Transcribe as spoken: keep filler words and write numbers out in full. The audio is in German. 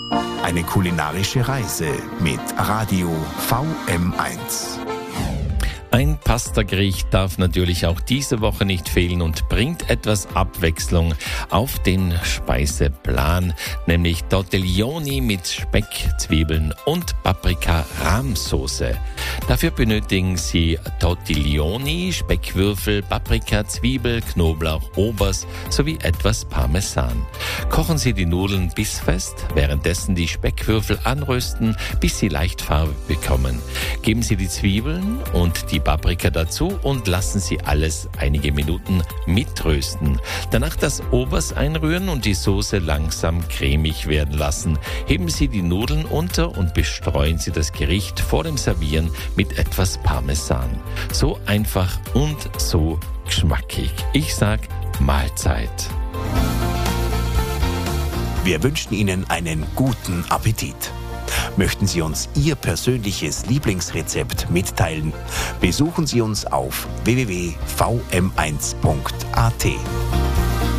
Eine kulinarische Reise mit Radio V M eins. Ein Pastagericht darf natürlich auch diese Woche nicht fehlen und bringt etwas Abwechslung auf den Speiseplan, nämlich Tortelloni mit Speck, Zwiebeln und Paprika-Rahmsoße. Dafür benötigen Sie Tortelloni, Speckwürfel, Paprika, Zwiebel, Knoblauch, Obers sowie etwas Parmesan. Kochen Sie die Nudeln bissfest, währenddessen die Speckwürfel anrösten, bis sie leicht Farbe bekommen. Geben Sie die Zwiebeln und die Paprika dazu und lassen Sie alles einige Minuten mitrösten. Danach das Obers einrühren und die Soße langsam cremig werden lassen. Heben Sie die Nudeln unter und bestreuen Sie das Gericht vor dem Servieren mit etwas Parmesan. So einfach und so geschmackig. Ich sag Mahlzeit. Wir wünschen Ihnen einen guten Appetit. Möchten Sie uns Ihr persönliches Lieblingsrezept mitteilen? Besuchen Sie uns auf w w w punkt v m eins punkt a t.